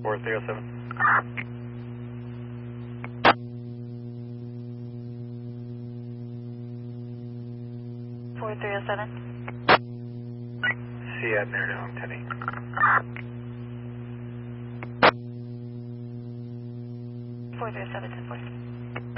4307. 4307. See you at Maryland, 10-8. 4307, 10-4.